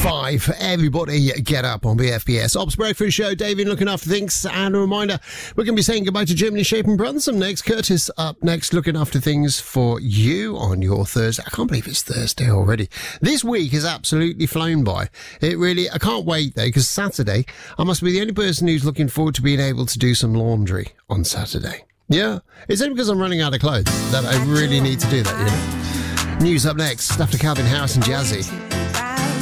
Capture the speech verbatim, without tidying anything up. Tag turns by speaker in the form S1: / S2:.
S1: Five. Everybody get up on B F B S. Ops Breakfast Show. David looking after things. And a reminder, we're going to be saying goodbye to Germany, Shape and Brunsum next. Curtis up next, looking after things for you on your Thursday. I can't believe it's Thursday already. This week has absolutely flown by. It really, I can't wait though, because Saturday, I must be the only person who's looking forward to being able to do some laundry on Saturday. Yeah, it's only because I'm running out of clothes that I really need to do that, you know. News up next after Calvin Harris and Jazzy.